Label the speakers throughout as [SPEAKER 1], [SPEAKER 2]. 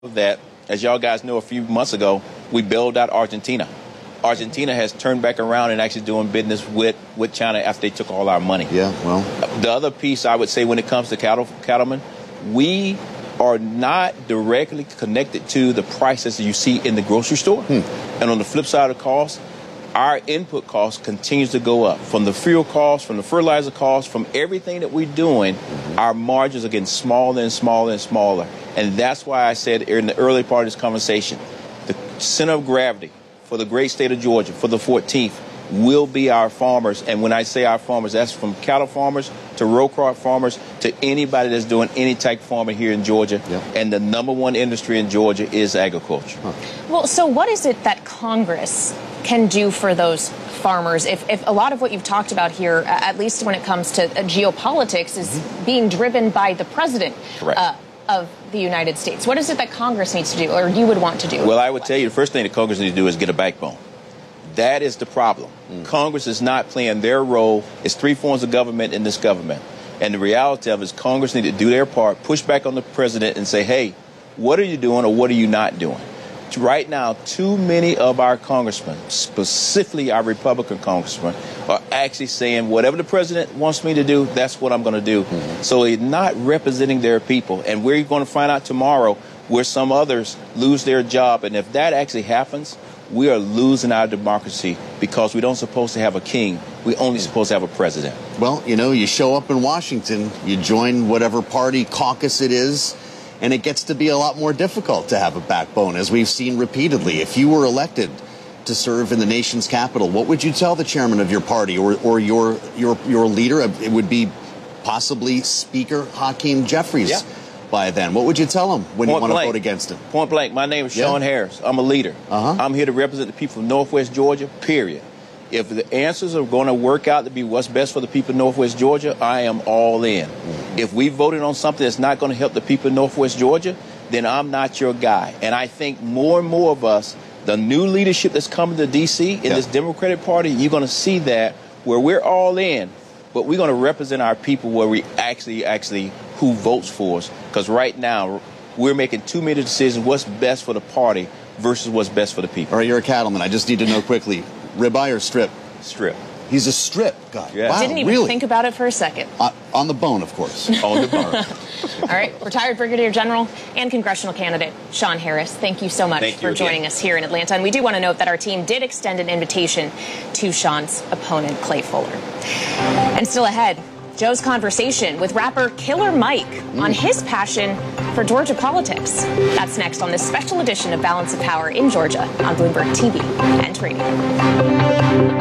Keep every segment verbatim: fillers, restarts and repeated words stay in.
[SPEAKER 1] That, as y'all guys know, a few months ago, we bailed out Argentina. Argentina has turned back around and actually doing business with, with China after they took all our money.
[SPEAKER 2] Yeah, well.
[SPEAKER 1] The other piece I would say when it comes to cattle, cattlemen, we are not directly connected to the prices that you see in the grocery store. Hmm. And on the flip side of the cost, our input cost continues to go up. From the fuel cost, from the fertilizer cost, from everything that we're doing, mm-hmm. our margins are getting smaller and smaller and smaller. And that's why I said in the early part of this conversation, the center of gravity for the great state of Georgia, for the fourteenth, will be our farmers. And when I say our farmers, that's from cattle farmers to row crop farmers to anybody that's doing any type of farming here in Georgia. Yep. And the number one industry in Georgia is agriculture.
[SPEAKER 3] Huh. Well, so what is it that Congress can do for those farmers if, if a lot of what you've talked about here, at least when it comes to uh, geopolitics, is mm-hmm. being driven by the president uh, of the United States? What is it that Congress needs to do, or you would want to do?
[SPEAKER 1] Well, I would tell you the first thing that Congress needs to do is get a backbone. That is the problem. Mm. Congress is not playing their role. It's three forms of government in this government. And the reality of it is Congress need to do their part, push back on the president and say, hey, what are you doing or what are you not doing? Right now, too many of our congressmen, specifically our Republican congressmen, are actually saying whatever the president wants me to do, that's what I'm going to do. Mm-hmm. So they're not representing their people. And we're going to find out tomorrow where some others lose their job. And if that actually happens, we are losing our democracy because we don't supposed to have a king. We only supposed to have a president.
[SPEAKER 2] Well, you know, you show up in Washington, you join whatever party caucus it is, and it gets to be a lot more difficult to have a backbone, as we've seen repeatedly. If you were elected to serve in the nation's capital, what would you tell the chairman of your party or, or your, your, your leader? It would be possibly Speaker Hakeem Jeffries. Yeah. By then, what would you tell him when Point you want blank. to vote against him?
[SPEAKER 1] Point blank. My name is yeah. Sean Harris. I'm a leader. Uh-huh. I'm here to represent the people of Northwest Georgia, period. If the answers are going to work out to be what's best for the people of Northwest Georgia, I am all in. Mm-hmm. If we voted on something that's not going to help the people of Northwest Georgia, then I'm not your guy. And I think more and more of us, the new leadership that's coming to D C in yeah. this Democratic Party, you're going to see that where we're all in, but we're going to represent our people where we actually, actually who votes for us. Because right now, we're making too many decisions what's best for the party versus what's best for the people.
[SPEAKER 2] All right, you're a cattleman. I just need to know quickly, ribeye or strip?
[SPEAKER 1] Strip.
[SPEAKER 2] He's a strip guy.
[SPEAKER 1] Yeah.
[SPEAKER 2] Wow,
[SPEAKER 3] Didn't even
[SPEAKER 2] really?
[SPEAKER 3] think about it for a second.
[SPEAKER 2] Uh, on the bone, of course.
[SPEAKER 1] On the bone.
[SPEAKER 3] All right, retired Brigadier General and congressional candidate Sean Harris, thank you so much
[SPEAKER 1] thank
[SPEAKER 3] for joining us here in Atlanta. And we do want to note that our team did extend an invitation to Sean's opponent, Clay Fuller. And still ahead, Joe's conversation with rapper Killer Mike mm. on his passion for Georgia politics. That's next on this special edition of Balance of Power in Georgia on Bloomberg T V and radio.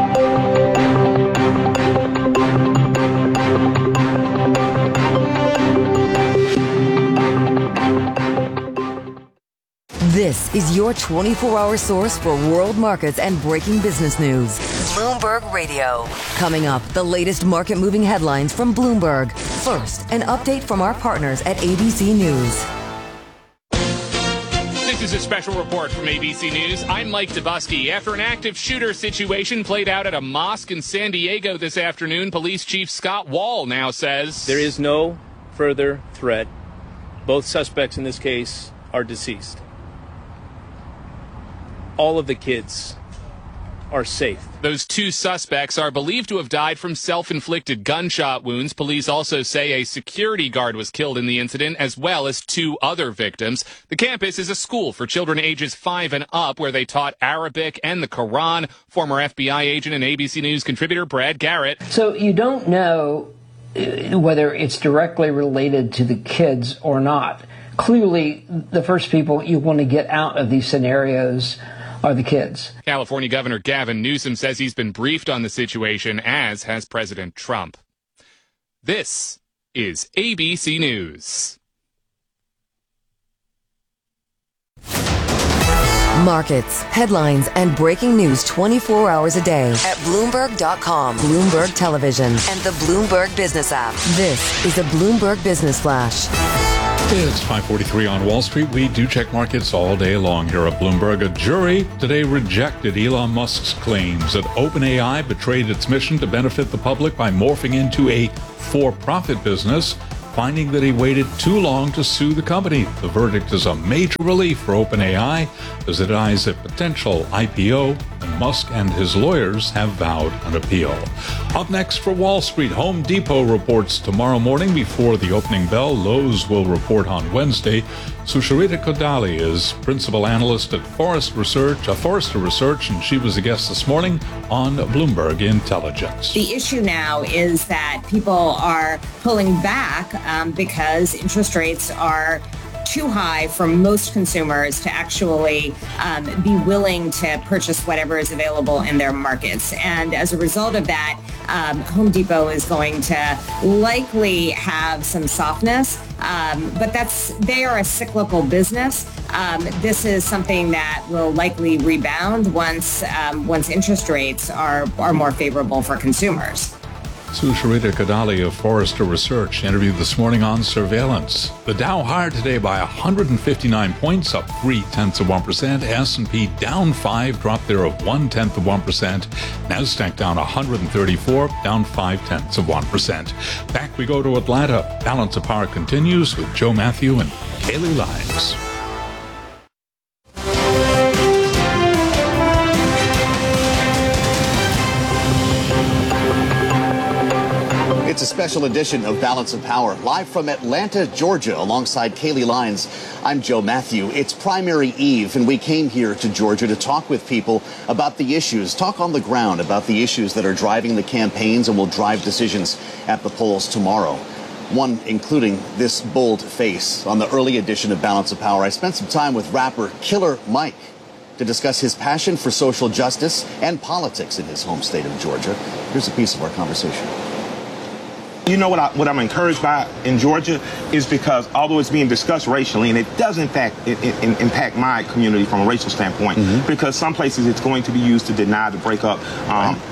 [SPEAKER 4] This is your twenty-four hour source for world markets and breaking business news. Bloomberg Radio. Coming up, the latest market-moving headlines from Bloomberg. First, an update from our partners at A B C News.
[SPEAKER 5] This is a special report from A B C News. I'm Mike Dubusky. After an active shooter situation played out at a mosque in San Diego this afternoon, Police Chief Scott Wall now says
[SPEAKER 6] there is no further threat. Both suspects in this case are deceased. All of the kids are safe.
[SPEAKER 5] Those two suspects are believed to have died from self-inflicted gunshot wounds. Police also say a security guard was killed in the incident, as well as two other victims. The campus is a school for children ages five and up, where they taught Arabic and the Quran. Former F B I agent and A B C News contributor Brad Garrett.
[SPEAKER 7] So you don't know whether it's directly related to the kids or not. Clearly, the first people you want to get out of these scenarios are the kids.
[SPEAKER 5] California Governor Gavin Newsom says he's been briefed on the situation, as has President Trump. This is A B C News.
[SPEAKER 4] Markets, headlines, and breaking news twenty-four hours a day at Bloomberg dot com, Bloomberg Television, and the Bloomberg Business app. This is a Bloomberg Business Flash.
[SPEAKER 8] It's five forty-three on Wall Street. We do check markets all day long here at Bloomberg. A jury today rejected Elon Musk's claims that OpenAI betrayed its mission to benefit the public by morphing into a for-profit business. finding that he waited too long to sue the company. The verdict is a major relief for OpenAI as it eyes a potential I P O, and Musk and his lawyers have vowed an appeal. Up next for Wall Street, Home Depot reports tomorrow morning before the opening bell. Lowe's will report on Wednesday. Sucharita Kodali is principal analyst at Forest Research, uh, Forrester Research, and she was a guest this morning on Bloomberg Intelligence.
[SPEAKER 9] The issue now is that people are pulling back um, because interest rates are too high for most consumers to actually um, be willing to purchase whatever is available in their markets. And as a result of that, um, Home Depot is going to likely have some softness, um, but that's they are a cyclical business. Um, this is something that will likely rebound once um, once interest rates are, are more favorable for consumers.
[SPEAKER 8] Sucharita Kodali of Forrester Research interviewed this morning on surveillance. The Dow higher today by one hundred fifty-nine points, up three tenths of one percent. S and P down five, drop there of one tenth of one percent. Nasdaq down one hundred thirty-four, down five tenths of one percent. Back we go to Atlanta. Balance of Power continues with Joe Matthew and Kaylee Lyons.
[SPEAKER 2] It's a special edition of Balance of Power, live from Atlanta, Georgia, alongside Kaylee Lyons. I'm Joe Matthew. It's primary eve, and we came here to Georgia to talk with people about the issues, talk on the ground about the issues that are driving the campaigns and will drive decisions at the polls tomorrow. One including this bold face. On the early edition of Balance of Power, I spent some time with rapper Killer Mike to discuss his passion for social justice and politics in his home state of Georgia. Here's a piece of our conversation.
[SPEAKER 10] You know what, I, what I'm encouraged by in Georgia is because although it's being discussed racially, and it does in fact it, it, it impact my community from a racial standpoint, mm-hmm. because some places it's going to be used to deny, to break up um, right.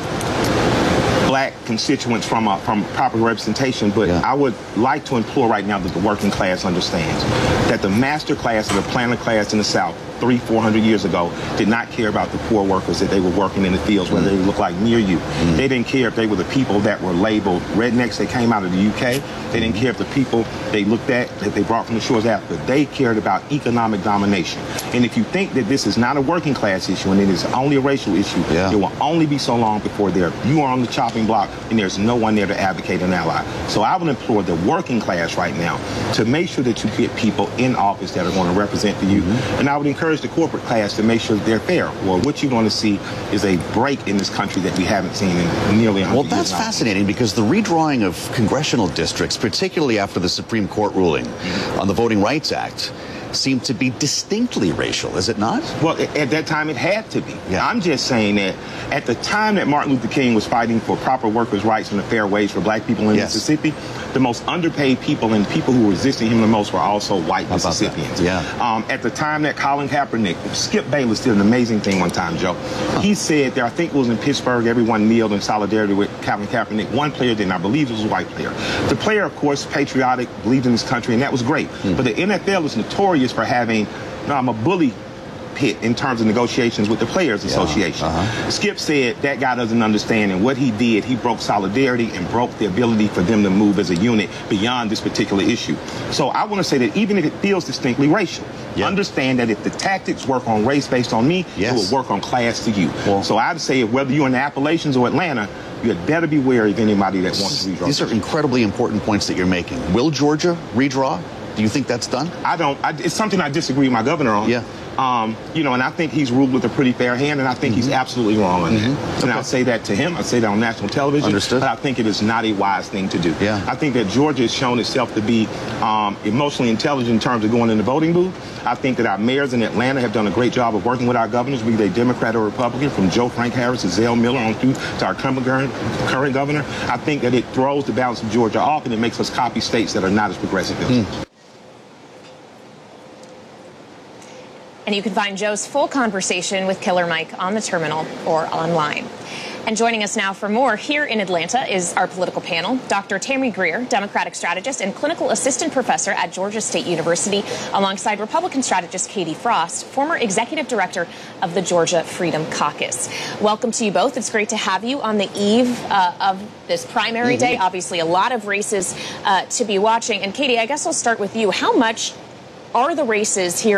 [SPEAKER 10] black constituents from uh, from proper representation. But yeah. I would like to implore right now that the working class understands that the master class and the planter class in the South three, four hundred years ago did not care about the poor workers that they were working in the fields, whether mm. they looked like me or you. Mm. They didn't care if they were the people that were labeled rednecks that came out of the U K. They didn't care if the people they looked at that they brought from the shores of Africa. They cared about economic domination. And if you think that this is not a working class issue and it is only a racial issue, yeah. it will only be so long before there you are on the chopping block and there's no one there to advocate an ally. So I would implore the working class right now to make sure that you get people in office that are going to represent for you. Mm-hmm. And I would encourage the corporate class to make sure that they're fair. Well, what you're going to see is a break in this country that we haven't seen in nearly one hundred years.
[SPEAKER 2] Well, that's years fascinating because the redrawing of congressional districts, particularly after the Supreme Court ruling mm-hmm. on the Voting Rights Act, seemed to be distinctly racial, is it not?
[SPEAKER 10] Well, at that time, it had to be.
[SPEAKER 2] Yeah.
[SPEAKER 10] I'm just saying that at the time that Martin Luther King was fighting for proper workers' rights and a fair wage for black people in yes. Mississippi, the most underpaid people and people who were resisting him the most were also white How Mississippians.
[SPEAKER 2] Yeah.
[SPEAKER 10] Um, at the time that Colin Kaepernick, Skip Bayless did an amazing thing one time, Joe. Huh. He said there, I think it was in Pittsburgh, everyone kneeled in solidarity with Colin Kaepernick. One player didn't. I believe it was a white player. The player, of course, patriotic, believed in his country, and that was great. Mm. But the N F L is notorious for having um, a bully pit in terms of negotiations with the Players Association. Yeah, uh-huh. Skip said that guy doesn't understand, and what he did, he broke solidarity and broke the ability for them to move as a unit beyond this particular issue. So I want to say that even if it feels distinctly racial, yeah. understand that if the tactics work on race based on me, yes. it will work on class to you. Well, so I'd say whether you're in the Appalachians or Atlanta, you had better be wary of anybody that wants to redraw.
[SPEAKER 2] These are incredibly important points that you're making. Will Georgia redraw? Do you think that's done?
[SPEAKER 10] I don't. I, it's something I disagree with my governor on.
[SPEAKER 2] Yeah.
[SPEAKER 10] Um, you know, and I think he's ruled with a pretty fair hand, and I think mm-hmm. he's absolutely wrong on mm-hmm. that. And okay. I'll say that to him. I say that on national television.
[SPEAKER 2] Understood.
[SPEAKER 10] But I think it is not a wise thing to do.
[SPEAKER 2] Yeah.
[SPEAKER 10] I think that Georgia has shown itself to be um, emotionally intelligent in terms of going in the voting booth. I think that our mayors in Atlanta have done a great job of working with our governors, be they Democrat or Republican, from Joe Frank Harris to Zell Miller on through to our current governor. I think that it throws the balance of Georgia off, and it makes us copy states that are not as progressive as mm.
[SPEAKER 3] And you can find Joe's full conversation with Killer Mike on the terminal or online. And joining us now for more here in Atlanta is our political panel, Doctor Tammy Greer, Democratic strategist and clinical assistant professor at Georgia State University, alongside Republican strategist Katie Frost, former executive director of the Georgia Freedom Caucus. Welcome to you both. It's great to have you on the eve uh, of this primary mm-hmm. day. Obviously, a lot of races uh, to be watching. And Katie, I guess I'll start with you. How much are the races here